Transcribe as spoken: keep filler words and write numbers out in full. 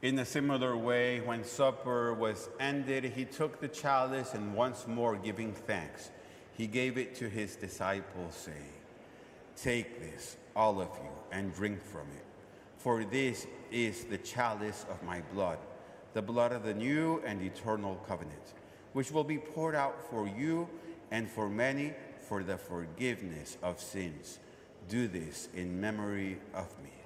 In a similar way, when supper was ended, he took the chalice and once more giving thanks, he gave it to his disciples, saying, "Take this, all of you, and drink from it. For this is the chalice of my blood, the blood of the new and eternal covenant, which will be poured out for you and for many for the forgiveness of sins. Do this in memory of me."